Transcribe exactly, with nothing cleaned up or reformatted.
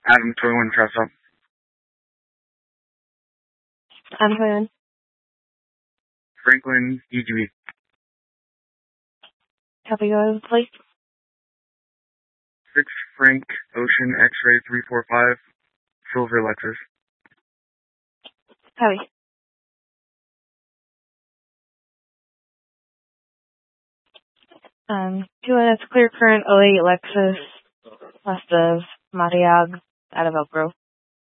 Adam twenty-one Truss Up. Adam twenty-one. Franklin E G B. Copy, go ahead, please. six Frank Ocean X-Ray three four five. Silver Lexus. Copy. Um, two minutes, clear current oh eight Lexus, west of Mariag, out of Elk Grove.